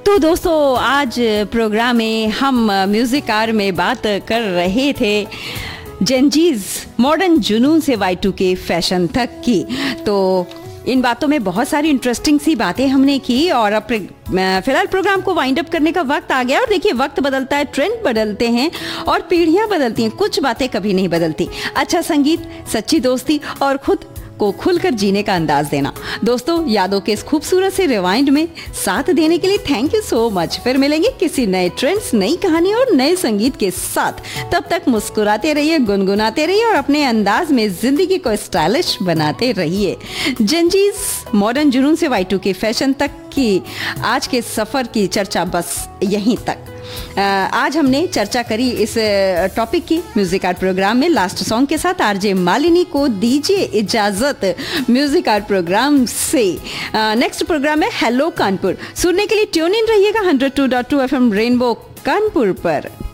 तो दोस्तों आज प्रोग्राम में हम म्यूजिक कार में बात कर रहे थे जेनजीज मॉडर्न जुनून से Y2K फैशन तक की। तो इन बातों में बहुत सारी इंटरेस्टिंग सी बातें हमने की और अब फिलहाल प्रोग्राम को वाइंड अप करने का वक्त आ गया। और देखिए वक्त बदलता है, ट्रेंड बदलते हैं और पीढ़ियां बदलती हैं, कुछ बातें कभी नहीं बदलती। अच्छा संगीत, सच्ची दोस्ती और खुद को खुलकर जीने का अंदाज देना। दोस्तों यादों के इस खूबसूरत से रिवाइंड में साथ देने के लिए थैंक यू सो मच। फिर मिलेंगे किसी नए ट्रेंड्स, नई कहानी और नए संगीत के साथ। तब तक मुस्कुराते रहिए, गुनगुनाते रहिए और अपने अंदाज में जिंदगी को स्टाइलिश बनाते रहिए। जेनजीज मॉडर्न जुनून से Y2K फैशन तक की आज के सफर की चर्चा बस यहीं तक। आज हमने चर्चा करी इस टॉपिक की म्यूजिक आर्ट प्रोग्राम में। लास्ट सॉन्ग के साथ आरजे मालिनी को दीजिए इजाजत म्यूजिक आर्ट प्रोग्राम से। नेक्स्ट प्रोग्राम है हेलो कानपुर। सुनने के लिए ट्यून इन रहिएगा 102.2 FM रेनबो कानपुर पर।